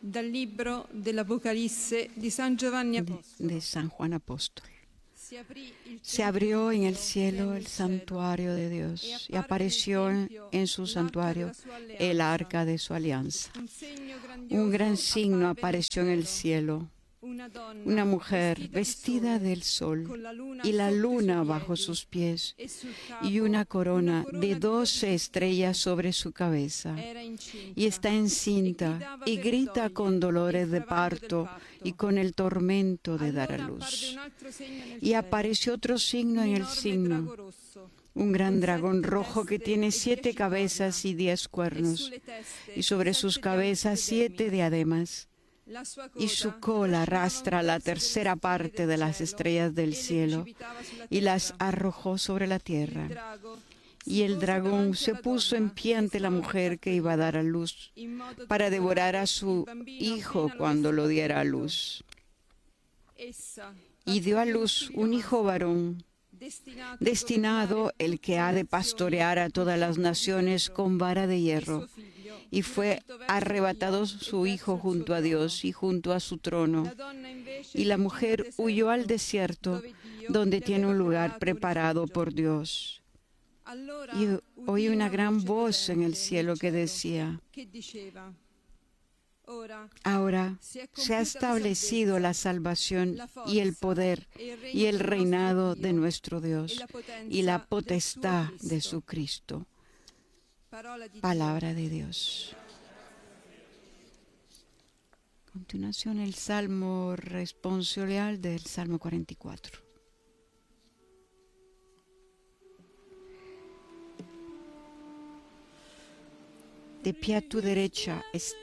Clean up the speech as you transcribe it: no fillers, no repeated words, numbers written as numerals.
Dal libro dell'Apocalisse di San Giovanni Apostolo. De San Juan Apóstol. Se abrió en el cielo el santuario de Dios y apareció en su santuario el arca de su alianza. Un gran signo apareció en el cielo. Una mujer vestida del sol y la luna bajo sus pies y una corona de 12 estrellas sobre su cabeza. Y está encinta y grita con dolores de parto y con el tormento de dar a luz. Y apareció otro signo en el signo. Un gran dragón rojo que tiene 7 cabezas y 10 cuernos, y sobre sus cabezas 7 diademas. Y su cola arrastra la tercera parte de las estrellas del cielo y las arrojó sobre la tierra. Y el dragón se puso en pie ante la mujer que iba a dar a luz para devorar a su hijo cuando lo diera a luz. Y dio a luz un hijo varón, destinado el que ha de pastorear a todas las naciones con vara de hierro. Y fue arrebatado su hijo junto a Dios y junto a su trono. Y la mujer huyó al desierto, donde tiene un lugar preparado por Dios. Y oí una gran voz en el cielo que decía: ahora se ha establecido la salvación y el poder y el reinado de nuestro Dios y la potestad de su Cristo. Palabra de Dios. A continuación, el salmo responsorial del Salmo 44. De pie a tu derecha